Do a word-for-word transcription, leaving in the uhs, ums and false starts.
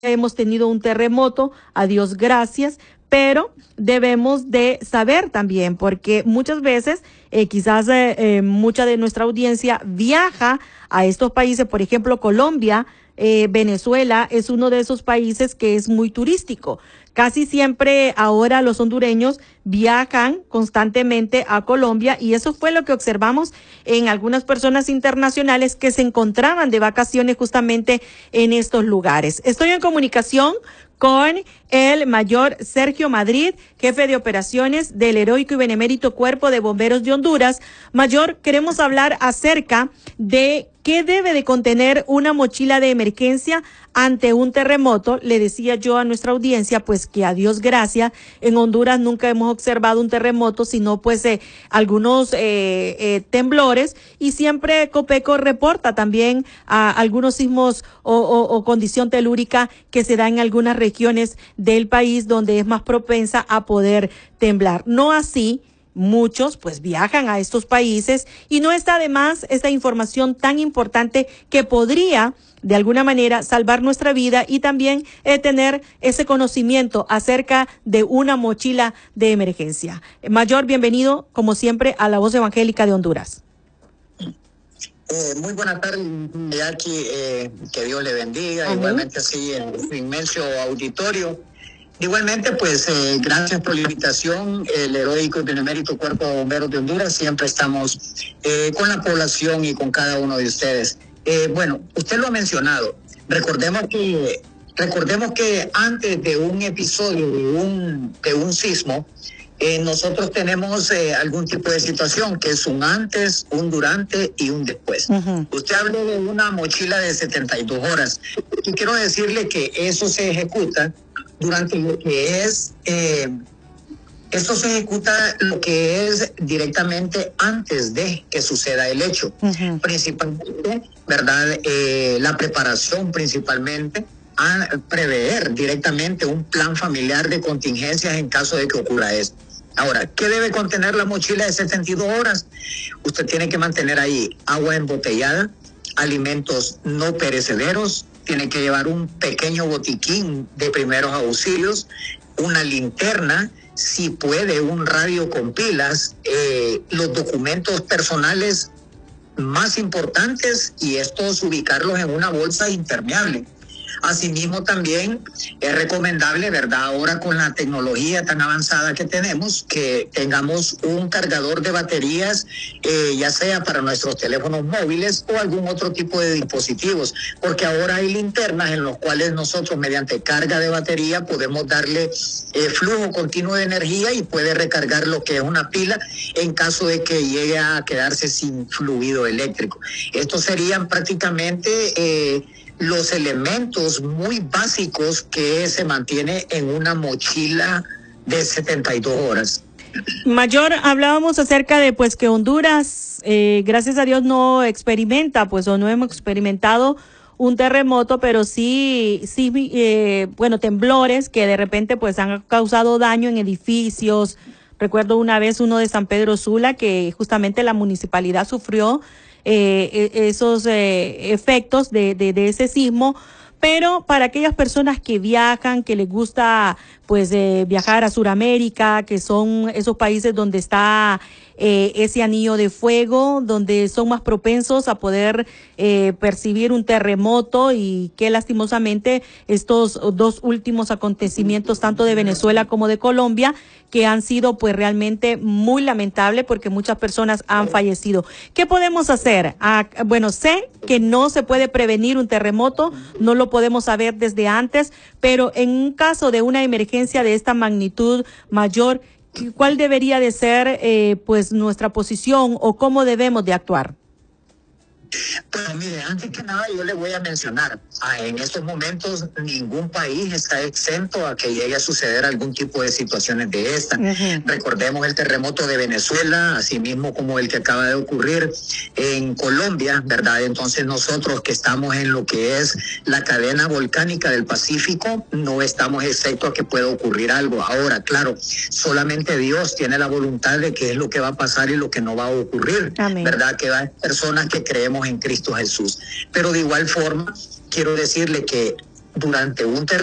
hemos tenido un terremoto, a Dios gracias, pero debemos de saber también, porque muchas veces eh, quizás eh, eh, mucha de nuestra audiencia viaja a estos países, por ejemplo, Colombia, eh, Venezuela es uno de esos países que es muy turístico. Casi siempre ahora los hondureños viajan constantemente a Colombia y eso fue lo que observamos en algunas personas internacionales que se encontraban de vacaciones justamente en estos lugares. Estoy en comunicación con el mayor Sergio Madrid, jefe de operaciones del heroico y benemérito Cuerpo de Bomberos de Honduras. Mayor, queremos hablar acerca de qué debe de contener una mochila de emergencia ante un terremoto. Le decía yo a nuestra audiencia, pues que a Dios gracias, en Honduras nunca hemos observado un terremoto, sino pues eh, algunos eh, eh, temblores, y siempre Copeco reporta también a algunos sismos o, o, o condición telúrica que se da en algunas regiones del país donde es más propensa a poder temblar. No así, muchos pues viajan a estos países y no está de más esta información tan importante que podría de alguna manera salvar nuestra vida y también eh, tener ese conocimiento acerca de una mochila de emergencia. Mayor, bienvenido como siempre a La Voz Evangélica de Honduras. Eh, muy buenas tardes, Jackie, eh, que Dios le bendiga. Amén. Igualmente así en su inmenso auditorio. Igualmente, pues, eh, gracias por la invitación. El heroico y benemérito Cuerpo de Bomberos de Honduras, siempre estamos eh, con la población y con cada uno de ustedes. Eh, bueno, usted lo ha mencionado. Recordemos que, recordemos que antes de un episodio, de un, de un sismo, eh, nosotros tenemos eh, algún tipo de situación que es un antes, un durante y un después. Uh-huh. Usted habló de una mochila de setenta y dos horas. Y quiero decirle que eso se ejecuta durante lo que es, eh, esto se ejecuta lo que es directamente antes de que suceda el hecho. Uh-huh. Principalmente, ¿verdad? Eh, la preparación principalmente a prever directamente un plan familiar de contingencias en caso de que ocurra esto. Ahora, ¿qué debe contener la mochila de setenta y dos horas? Usted tiene que mantener ahí agua embotellada, alimentos no perecederos, tiene que llevar un pequeño botiquín de primeros auxilios, una linterna, si puede un radio con pilas, eh, los documentos personales más importantes y estos ubicarlos en una bolsa impermeable. Asimismo, también es recomendable, ¿verdad? Ahora con la tecnología tan avanzada que tenemos, que tengamos un cargador de baterías, eh, ya sea para nuestros teléfonos móviles o algún otro tipo de dispositivos, porque ahora hay linternas en los cuales nosotros mediante carga de batería podemos darle eh, flujo continuo de energía y puede recargar lo que es una pila en caso de que llegue a quedarse sin fluido eléctrico. Estos serían prácticamente Eh, los elementos muy básicos que se mantiene en una mochila de setenta y dos horas. Mayor, hablábamos acerca de pues que Honduras, eh, gracias a Dios, no experimenta, pues o no hemos experimentado un terremoto, pero sí, sí, eh, bueno, temblores que de repente pues han causado daño en edificios. Recuerdo una vez uno de San Pedro Sula que justamente la municipalidad sufrió Eh, esos eh, efectos de, de, de ese sismo, pero para aquellas personas que viajan, que les gusta pues eh, viajar a Sudamérica, que son esos países donde está eh, ese anillo de fuego, donde son más propensos a poder eh, percibir un terremoto, y que lastimosamente estos dos últimos acontecimientos, tanto de Venezuela como de Colombia, que han sido pues realmente muy lamentables porque muchas personas han fallecido. ¿Qué podemos hacer? Ah, bueno, sé que no se puede prevenir un terremoto, no lo podemos saber desde antes, pero en un caso de una emergencia de esta magnitud mayor, ¿cuál debería de ser eh, pues nuestra posición o cómo debemos de actuar? Bueno, mire, antes que nada yo le voy a mencionar, en estos momentos ningún país está exento a que llegue a suceder algún tipo de situaciones de esta. Uh-huh. Recordemos el terremoto de Venezuela, así mismo como el que acaba de ocurrir en Colombia, ¿verdad? Entonces nosotros que estamos en lo que es la cadena volcánica del Pacífico, no estamos exentos a que pueda ocurrir algo. Ahora, claro, solamente Dios tiene la voluntad de qué es lo que va a pasar y lo que no va a ocurrir. Amén. ¿Verdad? Que hay personas que creemos en Cristo Jesús. Pero de igual forma, quiero decirle que durante un terremoto